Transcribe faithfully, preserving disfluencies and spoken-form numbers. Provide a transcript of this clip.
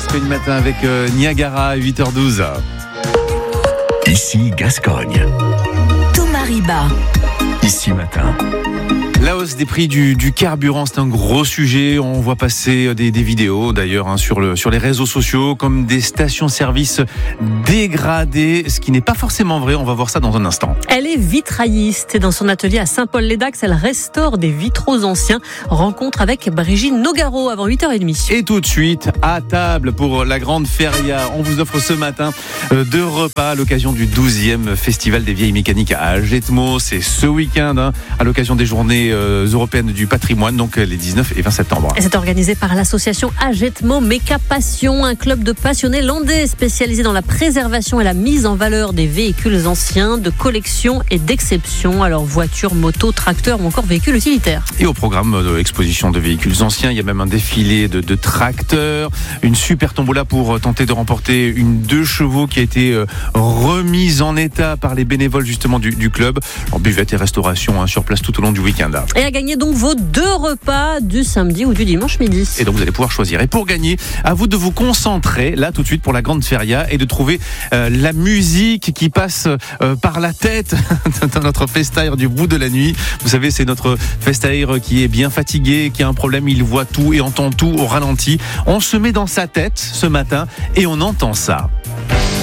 Gascogne matin avec euh, Niagara à huit heures douze. Ici Gascogne. Thomas Riba. Ici matin. La hausse des prix du, du carburant, c'est un gros sujet. On voit passer des, des vidéos d'ailleurs hein, sur, le, sur les réseaux sociaux comme des stations-service dégradées, ce qui n'est pas forcément vrai. On va voir ça dans un instant. Elle est vitrailliste et dans son atelier à Saint-Paul-les-Dax, elle restaure des vitraux anciens. Rencontre avec Brigitte Nogaro avant huit heures trente. Et tout de suite, à table pour la grande feria. On vous offre ce matin euh, deux repas à l'occasion du douzième Festival des vieilles mécaniques à Agetmo. C'est ce week-end hein, à l'occasion des journées européenne du patrimoine, donc les dix-neuf et vingt septembre. Et c'est organisé par l'association Agetmo Méca Passion, un club de passionnés landais spécialisé dans la préservation et la mise en valeur des véhicules anciens, de collection et d'exception, alors voitures, motos, tracteurs ou encore véhicules utilitaires. Et au programme de l'exposition de véhicules anciens, il y a même un défilé de, de tracteurs, une super tombola pour tenter de remporter une deux chevaux qui a été remise en état par les bénévoles justement du, du club. En buvette et restauration hein, sur place tout au long du week-end. Et à gagner donc vos deux repas du samedi ou du dimanche midi. Et donc vous allez pouvoir choisir. Et pour gagner, à vous de vous concentrer là tout de suite pour la grande feria et de trouver euh, la musique qui passe euh, par la tête dans notre festaire du bout de la nuit. Vous savez, c'est notre festaire qui est bien fatigué, qui a un problème, il voit tout et entend tout au ralenti. On se met dans sa tête ce matin et on entend ça.